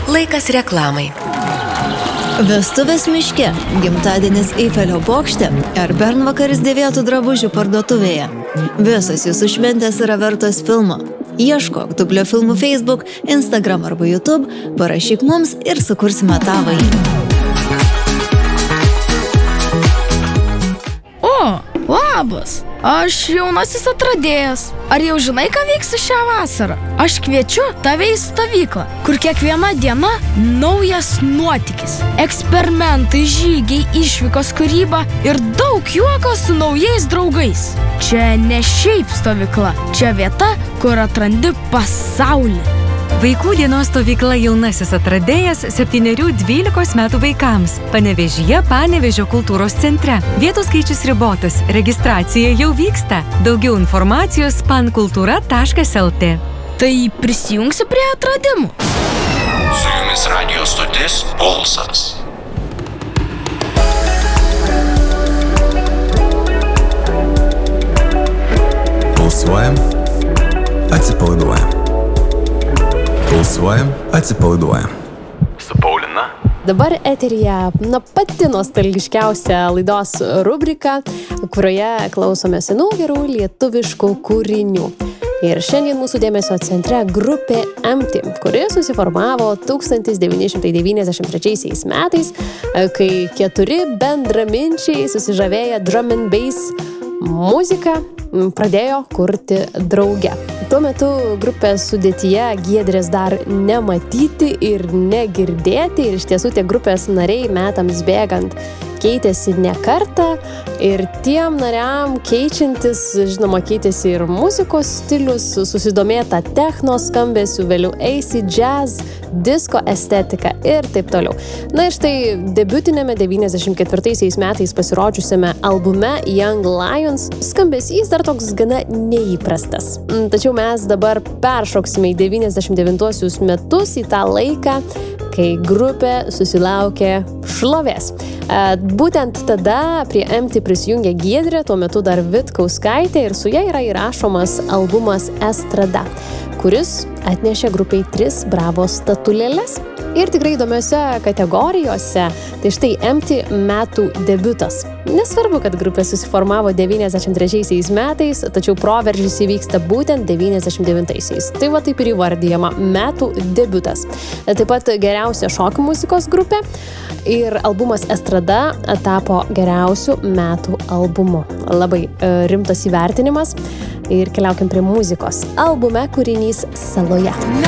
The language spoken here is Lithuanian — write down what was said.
Laikas reklamai. Vestuvės miške, gimtadienis Eifelio bokšte ar bernvakaris dėvėtų drabužių parduotuvėje. Visos jūsų šventės yra vertos filmo. Ieškok Dublio filmų Facebook, Instagram arba YouTube, parašyk mums ir sukursime tavąjį. O, labas! Aš jaunasis atradėjas. Ar jau žinai, ką vyksi šią vasarą? Aš kviečiu tave į stovyklą, kur kiekviena diena naujas nuotykis. Eksperimentai, žygiai, išvykos, kūryba ir daug juoko su naujais draugais. Čia ne šiaip stovykla, čia vieta, kur atrandi pasaulį. Vaikų dienos stovykla Jaunasis atradėjas 7–12 metų vaikams. Panevėžyje Panevėžio kultūros centre. Vietų skaičius ribotas. Registracija jau vyksta. Daugiau informacijos pankultūra.lt. Tai prisijungsi prie atradimų. Su jumis radio stotis Pulsas. Pulsuojam, atsipalaiduojam. Pulsuojam, atsipalaiduojam. Su Paulina. Dabar eteryje pati nostalgiškiausia laidos rubrika, kurioje klausome senų gerų lietuviškų kūrinių. Ir šiandien mūsų dėmesio centre grupė Empty, kuri susiformavo 1993 metais, kai 4 bendraminčiai susižavėję drum and bass muziką pradėjo kurti drauge. Tuo metu grupės sudėtyje Giedrės dar nematyti ir negirdėti, ir iš tiesų tie grupės nariai metams bėgant keitėsi ne kartą, ir tiem nariam keičiantis, žinoma, keitėsi ir muzikos stilius, susidomėta techno skambesiu, vėliau acid jazz, disko estetika ir taip toliau. Na ir štai debiutinėme 94 metais pasirodžiusiame albume Young Lions skambesys dar toks gana neįprastas. Tačiau mes dabar peršoksime į 99 metus, į tą laiką, kai grupė susilaukė šlovės. Būtent tada prie Empty prisijungė Giedrė, tuo metu dar Vitkauskaitė, ir su ja yra įrašomas albumas Estrada, kuris atnešė grupiai 3 Bravo statulėles. Ir tikrai įdomiose kategorijose, tai štai Empty metų debiutas. Nesvarbu, kad grupė susiformavo 93 metais, tačiau proveržis įvyksta būtent 99-aisiais. Tai va taip ir įvardyjama metų debiutas. Taip pat geriausia šokių muzikos grupė ir albumas Estrada tapo geriausiu metų albumu. Labai rimtas įvertinimas ir keliaukim prie muzikos. Albume kūrinys Saloje.